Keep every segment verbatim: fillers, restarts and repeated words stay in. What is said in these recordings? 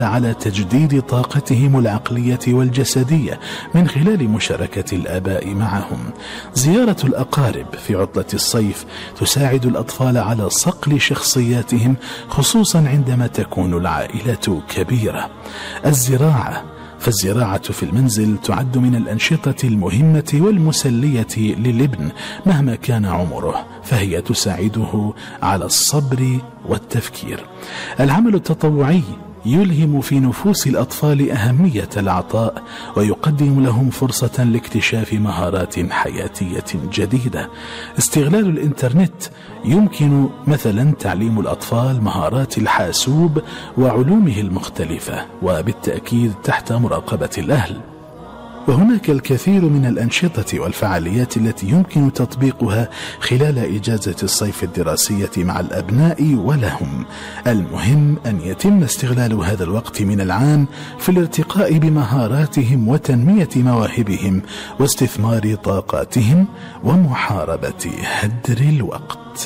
على تجديد طاقتهم العقلية والجسدية من خلال مشاركة الآباء معهم. زيارة الأقارب في عطلة الصيف تساعد الأطفال على صقل شخصياتهم، خصوصا عندما تكون العائلة كبيرة. الزراعة فالزراعة في المنزل تعد من الأنشطة المهمة والمسلية للابن مهما كان عمره، فهي تساعده على الصبر والتفكير. العمل التطوعي يلهم في نفوس الأطفال أهمية العطاء، ويقدم لهم فرصة لاكتشاف مهارات حياتية جديدة. استغلال الإنترنت يمكن مثلا تعليم الأطفال مهارات الحاسوب وعلومه المختلفة، وبالتأكيد تحت مراقبة الأهل. وهناك الكثير من الأنشطة والفعاليات التي يمكن تطبيقها خلال إجازة الصيف الدراسية مع الأبناء ولهم. المهم أن يتم استغلال هذا الوقت من العام في الارتقاء بمهاراتهم وتنمية مواهبهم واستثمار طاقاتهم ومحاربة هدر الوقت.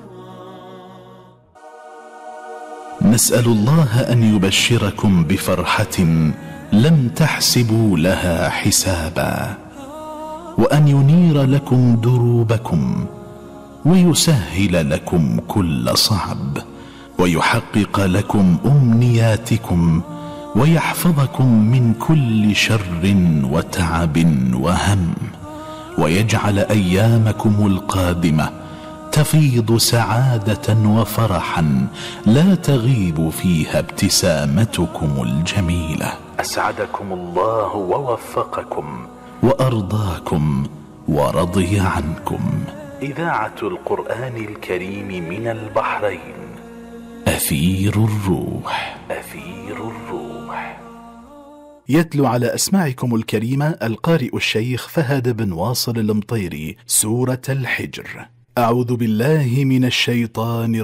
نسأل الله أن يبشركم بفرحة لم تحسبوا لها حسابا، وأن ينير لكم دروبكم ويسهل لكم كل صعب، ويحقق لكم أمنياتكم، ويحفظكم من كل شر وتعب وهم، ويجعل أيامكم القادمة تفيض سعادة وفرحا لا تغيب فيها ابتسامتكم الجميلة. أسعدكم الله ووفقكم وأرضاكم ورضي عنكم. إذاعة القرآن الكريم من البحرين، أثير الروح. أثير الروح. يتلو على أسماعكم الكريمة القارئ الشيخ فهد بن واصل المطيري سورة الحجر. أعوذ بالله من الشيطان